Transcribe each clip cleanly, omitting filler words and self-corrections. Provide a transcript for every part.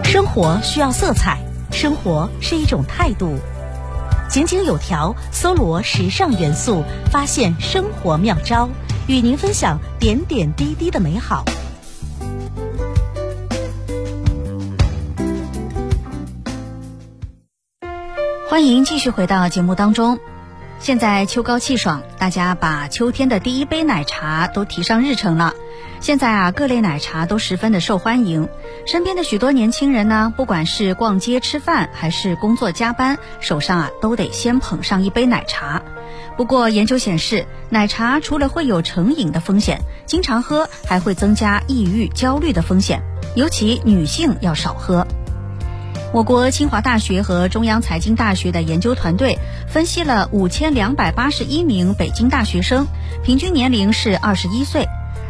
生活需要色彩，生活是一种态度。井井有条，搜罗时尚元素，发现生活妙招，与您分享点点滴滴的美好。 欢迎继续回到节目当中。现在秋高气爽，大家把秋天的第一杯奶茶都提上日程了。现在各类奶茶都十分的受欢迎。身边的许多年轻人呢，不管是逛街吃饭还是工作加班，手上都得先捧上一杯奶茶。不过研究显示，奶茶除了会有成瘾的风险，经常喝还会增加抑郁焦虑的风险，尤其女性要少喝。我国清华大学和中央财经大学的研究团队分析了5281名北京大学生，平均年龄是21岁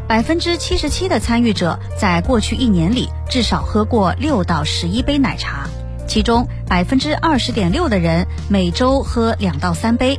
，77%的参与者在过去1年里至少喝过6到11杯奶茶，其中20.6%的人每周喝2到3杯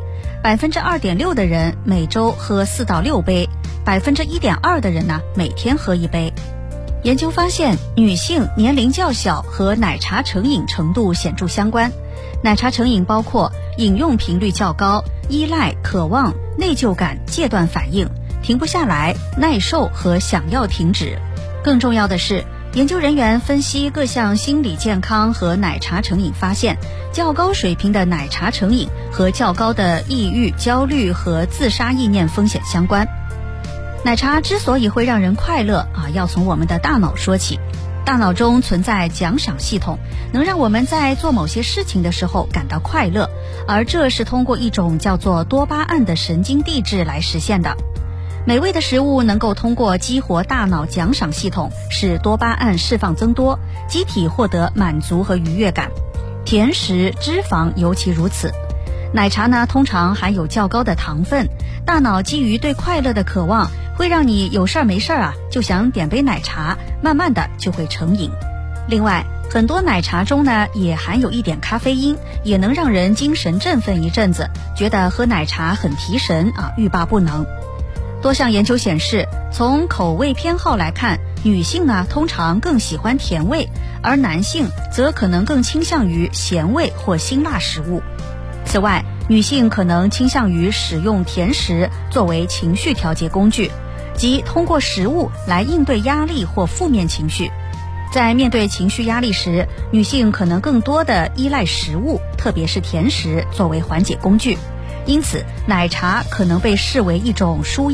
，2.6%的人每周喝4到6杯，1.2%的人呢每天喝1杯。研究发现，女性年龄较小和奶茶成瘾程度显著相关。奶茶成瘾包括饮用频率较高、依赖、渴望、内疚感、戒断反应、停不下来、耐受和想要停止。更重要的是，研究人员分析各项心理健康和奶茶成瘾发现，较高水平的奶茶成瘾和较高的抑郁、焦虑和自杀意念风险相关。奶茶之所以会让人快乐要从我们的大脑说起。大脑中存在奖赏系统，能让我们在做某些事情的时候感到快乐，而这是通过一种叫做多巴胺的神经递质来实现的。美味的食物能够通过激活大脑奖赏系统，使多巴胺释放增多，机体获得满足和愉悦感。甜食、脂肪尤其如此。奶茶呢，通常含有较高的糖分，大脑基于对快乐的渴望，会让你有事儿没事儿就想点杯奶茶，慢慢的就会成瘾。另外，很多奶茶中呢也含有一点咖啡因，也能让人精神振奋一阵子，觉得喝奶茶很提神欲罢不能。多项研究显示，从口味偏好来看，女性呢通常更喜欢甜味，而男性则可能更倾向于咸味或辛辣食物。此外，女性可能倾向于使用甜食作为情绪调节工具，即通过食物来应对压力或负面情绪。在面对情绪压力时，女性可能更多的依赖食物，特别是甜食作为缓解工具。因此，奶茶可能被视为一种舒